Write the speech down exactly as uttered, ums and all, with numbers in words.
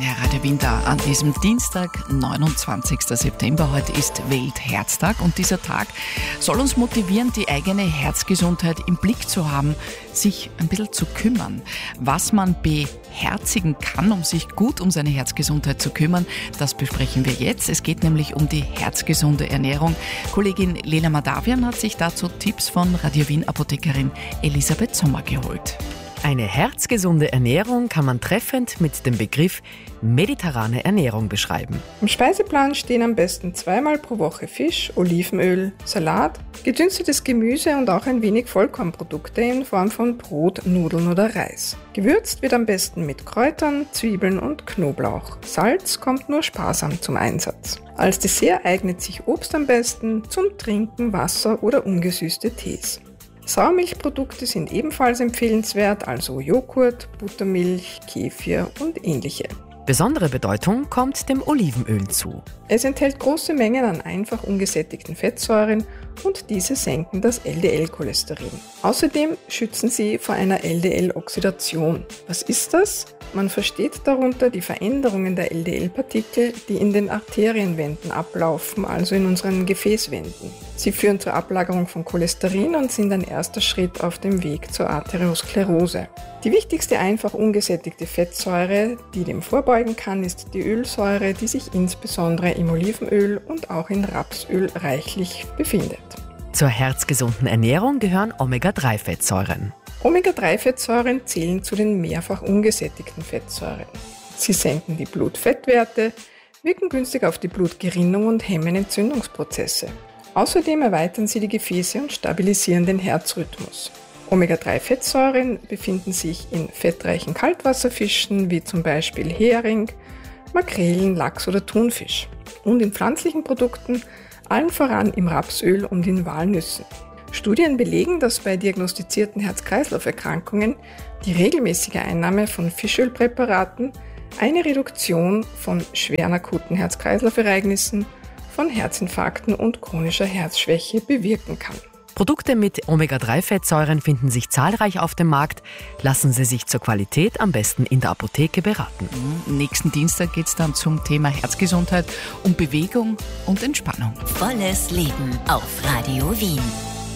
Ja, Radio Wien da an diesem Dienstag, neunundzwanzigsten September. Heute ist Weltherztag und dieser Tag soll uns motivieren, die eigene Herzgesundheit im Blick zu haben, sich ein bisschen zu kümmern. Was man beherzigen kann, um sich gut um seine Herzgesundheit zu kümmern, das besprechen wir jetzt. Es geht nämlich um die herzgesunde Ernährung. Kollegin Lena Madavian hat sich dazu Tipps von Radio Wien Apothekerin Elisabeth Sommer geholt. Eine herzgesunde Ernährung kann man treffend mit dem Begriff mediterrane Ernährung beschreiben. Im Speiseplan stehen am besten zweimal pro Woche Fisch, Olivenöl, Salat, gedünstetes Gemüse und auch ein wenig Vollkornprodukte in Form von Brot, Nudeln oder Reis. Gewürzt wird am besten mit Kräutern, Zwiebeln und Knoblauch. Salz kommt nur sparsam zum Einsatz. Als Dessert eignet sich Obst am besten, zum Trinken Wasser oder ungesüßte Tees. Sauermilchprodukte sind ebenfalls empfehlenswert, also Joghurt, Buttermilch, Kefir und ähnliche. Besondere Bedeutung kommt dem Olivenöl zu. Es enthält große Mengen an einfach ungesättigten Fettsäuren und diese senken das L D L-Cholesterin. Außerdem schützen sie vor einer L D L-Oxidation. Was ist das? Man versteht darunter die Veränderungen der L D L-Partikel, die in den Arterienwänden ablaufen, also in unseren Gefäßwänden. Sie führen zur Ablagerung von Cholesterin und sind ein erster Schritt auf dem Weg zur Arteriosklerose. Die wichtigste einfach ungesättigte Fettsäure, die dem vorbeugen kann, ist die Ölsäure, die sich insbesondere im Olivenöl und auch in Rapsöl reichlich befindet. Zur herzgesunden Ernährung gehören Omega drei Fettsäuren. Omega drei Fettsäuren zählen zu den mehrfach ungesättigten Fettsäuren. Sie senken die Blutfettwerte, wirken günstig auf die Blutgerinnung und hemmen Entzündungsprozesse. Außerdem erweitern sie die Gefäße und stabilisieren den Herzrhythmus. Omega drei Fettsäuren befinden sich in fettreichen Kaltwasserfischen wie zum Beispiel Hering, Makrelen, Lachs oder Thunfisch und in pflanzlichen Produkten, allen voran im Rapsöl und in Walnüssen. Studien belegen, dass bei diagnostizierten Herz-Kreislauf-Erkrankungen die regelmäßige Einnahme von Fischölpräparaten eine Reduktion von schweren akuten Herz-Kreislauf-Ereignissen, von Herzinfarkten und chronischer Herzschwäche bewirken kann. Produkte mit Omega drei Fettsäuren finden sich zahlreich auf dem Markt. Lassen Sie sich zur Qualität am besten in der Apotheke beraten. Mhm. Nächsten Dienstag geht es dann zum Thema Herzgesundheit, um Bewegung und Entspannung. Volles Leben auf Radio Wien.